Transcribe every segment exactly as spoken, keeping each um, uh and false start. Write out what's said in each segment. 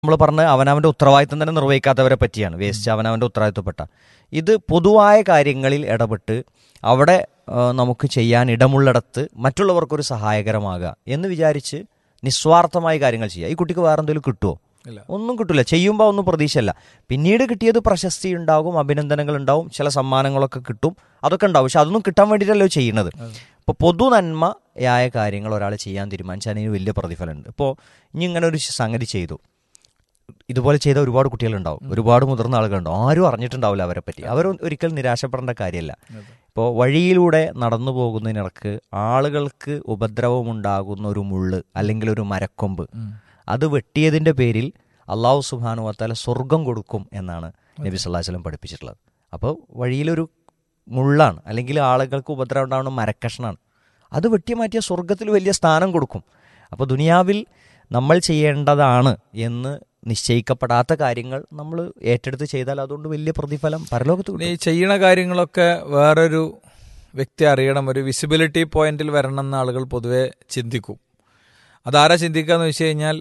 നമ്മൾ പറഞ്ഞ അവനവൻ്റെ ഉത്തരവാദിത്തം തന്നെ നിർവഹിക്കാത്തവരെ പറ്റിയാണ്. വേസ്റ്റ് അവനവൻ്റെ ഉത്തരവാദിത്തപ്പെട്ട ഇത് പൊതുവായ കാര്യങ്ങളിൽ ഇടപെട്ട് അവിടെ നമുക്ക് ചെയ്യാൻ ഇടമുള്ളിടത്ത് മറ്റുള്ളവർക്കൊരു സഹായകരമാകുക എന്ന് വിചാരിച്ച് നിസ്വാർത്ഥമായ കാര്യങ്ങൾ ചെയ്യുക. ഈ കുട്ടിക്ക് വേറെ എന്തെങ്കിലും കിട്ടുമോ? ഒന്നും കിട്ടില്ല. ചെയ്യുമ്പോൾ ഒന്നും പ്രതീക്ഷയല്ല. പിന്നീട് കിട്ടിയത് പ്രശസ്തി ഉണ്ടാകും, അഭിനന്ദനങ്ങൾ ഉണ്ടാവും, ചില സമ്മാനങ്ങളൊക്കെ കിട്ടും, അതൊക്കെ ഉണ്ടാവും. പക്ഷെ അതൊന്നും കിട്ടാൻ വേണ്ടിയിട്ടല്ലോ ചെയ്യുന്നത്. ഇപ്പോൾ പൊതു നന്മയായ കാര്യങ്ങൾ ഒരാൾ ചെയ്യാൻ തീരുമാനിച്ചാൽ അതിന് വലിയ പ്രതിഫലമുണ്ട്. ഇപ്പോൾ ഇനി ഇങ്ങനെ ഒരു സംഗതി ചെയ്തു, ഇതുപോലെ ചെയ്ത ഒരുപാട് കുട്ടികളുണ്ടാവും, ഒരുപാട് മുതിർന്ന ആളുകളുണ്ടാവും, ആരും അറിഞ്ഞിട്ടുണ്ടാവില്ല അവരെ പറ്റി. അവർ ഒരിക്കലും നിരാശപ്പെടേണ്ട കാര്യമല്ല. ഇപ്പോൾ വഴിയിലൂടെ നടന്നു പോകുന്നതിനിടക്ക് ആളുകൾക്ക് ഉപദ്രവമുണ്ടാകുന്ന ഒരു മുള്ള് അല്ലെങ്കിൽ ഒരു മരക്കൊമ്പ്, അത് വെട്ടിയതിൻ്റെ പേരിൽ അള്ളാഹു സുബ്ഹാനഹു വ തആല സ്വർഗം കൊടുക്കും എന്നാണ് നബി സല്ലല്ലാഹു അലൈഹി വസല്ലം പഠിപ്പിച്ചിട്ടുള്ളത്. അപ്പോൾ വഴിയിലൊരു മുള്ളാണ് അല്ലെങ്കിൽ ആളുകൾക്ക് ഉപദ്രവം ഉണ്ടാകുന്ന മരക്കഷ്ണാണ്, അത് വെട്ടി മാറ്റിയ സ്വർഗത്തിൽ വലിയ സ്ഥാനം കൊടുക്കും. അപ്പോൾ ദുനിയാവിൽ നമ്മൾ ചെയ്യേണ്ടതാണ് എന്ന് നിശ്ചയിക്കപ്പെടാത്ത കാര്യങ്ങൾ നമ്മൾ ഏറ്റെടുത്ത് ചെയ്താൽ അതുകൊണ്ട് വലിയ പ്രതിഫലം പരലോകത്ത്. ഈ ചെയ്യുന്ന കാര്യങ്ങളൊക്കെ വേറൊരു വ്യക്തി അറിയണം, ഒരു വിസിബിലിറ്റി പോയിന്റിൽ വരണം എന്ന് ആളുകൾ പൊതുവെ ചിന്തിക്കും. അതാരാ ചിന്തിക്കുക എന്ന് വെച്ച് കഴിഞ്ഞാൽ,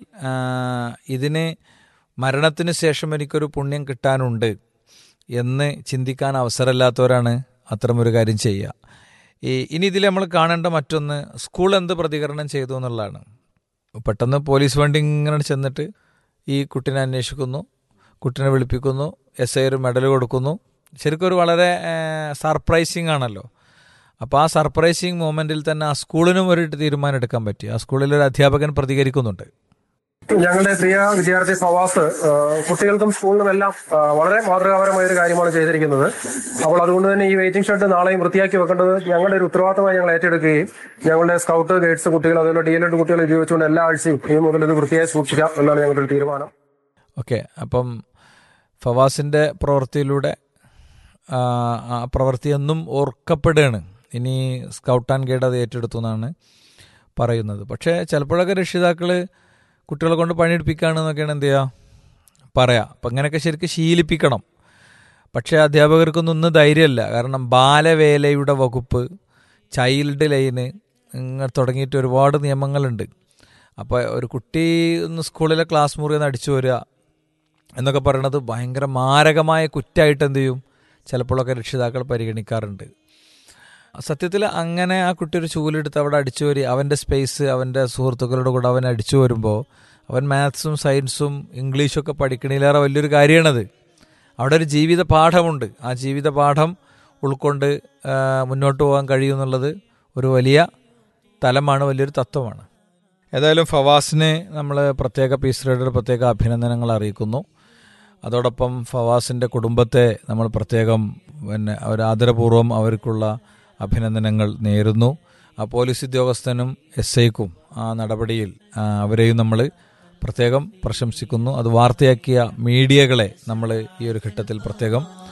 ഇതിന് മരണത്തിന് ശേഷം എനിക്കൊരു പുണ്യം കിട്ടാനുണ്ട് എന്ന് ചിന്തിക്കാൻ അവസരമില്ലാത്തവരാണ് അത്തരമൊരു കാര്യം ചെയ്യുക. ഈ ഇനി ഇതിൽ നമ്മൾ കാണേണ്ട മറ്റൊന്ന്, സ്കൂൾ എന്ത് പ്രതികരണം ചെയ്തു എന്നുള്ളതാണ്. പെട്ടെന്ന് പോലീസ് വണ്ടി ഇങ്ങനെ ചെന്നിട്ട് ഈ കുട്ടീനെ അന്വേഷിക്കുന്നു, കുട്ടീനെ വിളിപ്പിക്കുന്നു, എസ് ഐ ഒരു മെഡൽ കൊടുക്കുന്നു. ശരിക്കും ഒരു വളരെ സർപ്രൈസിങ് ആണല്ലോ. അപ്പോൾ ആ സർപ്രൈസിങ് മൊമെന്റിൽ തന്നെ ആ സ്കൂളിനും ഒരു തീരുമാനം എടുക്കാൻ പറ്റി. ആ സ്കൂളിൽ ഒരു അധ്യാപകൻ പ്രതികരിക്കുന്നുണ്ട്. ഞങ്ങളുടെ പ്രിയ വിദ്യാർത്ഥി ഫവാസ് കുട്ടികൾക്കും സ്കൂളിനും എല്ലാം വളരെ മാതൃകാപരമായ ഒരു കാര്യമാണ് ചെയ്തിരിക്കുന്നത്. അപ്പോൾ അതുകൊണ്ട് തന്നെ ഈ വെയിറ്റിംഗ് ഷെഡ് നാളെയും വൃത്തിയാക്കി വെക്കേണ്ടത് ഞങ്ങളുടെ ഒരു ഉത്തരവാദിത്തമായി ഞങ്ങൾ ഏറ്റെടുക്കുകയും ഞങ്ങളുടെ സ്കൗട്ട് ഗൈഡ്സ് കുട്ടികൾ അതുപോലെ ഡി എൽ എഡ് കുട്ടികൾ ഉപയോഗിച്ചുകൊണ്ട് എല്ലാ ആഴ്ചയും ഇനി മുതൽ ഇത് വൃത്തിയായി സൂക്ഷിക്കാം എന്നാണ് ഞങ്ങളുടെ ഒരു തീരുമാനം. ഓക്കെ, അപ്പം ഫവാസിന്റെ പ്രവൃത്തിയിലൂടെ ആ പ്രവൃത്തി എന്നും ഓർക്കപ്പെടുകയാണ്. ഇനി സ്കൗട്ട് ആൻഡ് ഗൈഡ് അത് ഏറ്റെടുത്തു എന്നാണ് പറയുന്നത്. പക്ഷേ ചിലപ്പോഴൊക്കെ രക്ഷിതാക്കൾ കുട്ടികളെ കൊണ്ട് പണിയെടുപ്പിക്കുകയാണെന്നൊക്കെയാണ് എന്ത് ചെയ്യുക പറയാം. അപ്പം അങ്ങനെയൊക്കെ ശരിക്കും ശീലിപ്പിക്കണം. പക്ഷേ അധ്യാപകർക്കൊന്നും ഒന്നും ധൈര്യമല്ല. കാരണം ബാലവേലയുടെ വകുപ്പ്, ചൈൽഡ് ലൈന് ഇങ്ങനെ തുടങ്ങിയിട്ട് ഒരുപാട് നിയമങ്ങളുണ്ട്. അപ്പോൾ ഒരു കുട്ടി ഒന്ന് സ്കൂളിലെ ക്ലാസ് മുറിയിൽ നിന്ന് അടിച്ചു വരിക എന്നൊക്കെ പറയണത് ഭയങ്കര മാരകമായ കുറ്റമായിട്ട് എന്ത് ചെയ്യും ചിലപ്പോഴൊക്കെ രക്ഷിതാക്കൾ പരിഗണിക്കാറുണ്ട്. സത്യത്തിൽ അങ്ങനെ ആ കുട്ടി ഒരു ചൂലെടുത്ത് അവിടെ അടിച്ചു വരി, അവൻ്റെ സ്പേസ് അവൻ്റെ സുഹൃത്തുക്കളുടെ കൂടെ അവൻ അടിച്ചു വരുമ്പോൾ അവൻ മാത്സും സയൻസും ഇംഗ്ലീഷൊക്കെ പഠിക്കണേലേറെ വലിയൊരു കാര്യമാണത്. അവിടെ ഒരു ജീവിത പാഠമുണ്ട്. ആ ജീവിത പാഠം ഉൾക്കൊണ്ട് മുന്നോട്ട് പോകാൻ കഴിയുമെന്നുള്ളത് ഒരു വലിയ തലമാണ്, വലിയൊരു തത്വമാണ്. ഏതായാലും ഫവാസിന് നമ്മൾ പ്രത്യേക പീസ് റേഡർ പ്രത്യേക അഭിനന്ദനങ്ങൾ അറിയിക്കുന്നു. അതോടൊപ്പം ഫവാസിൻ്റെ കുടുംബത്തെ നമ്മൾ പ്രത്യേകം പിന്നെ ഒരു ആദരപൂർവ്വം അവർക്കുള്ള അഭിനന്ദനങ്ങൾ നേരുന്നു. ആ പോലീസ് ഉദ്യോഗസ്ഥനും എസ് ഐക്കും ആ നടപടിയിൽ അവരെയും നമ്മൾ പ്രത്യേകം പ്രശംസിക്കുന്നു. അത് വാർത്തയാക്കിയ മീഡിയകളെ നമ്മൾ ഈ ഒരു ഘട്ടത്തിൽ പ്രത്യേകം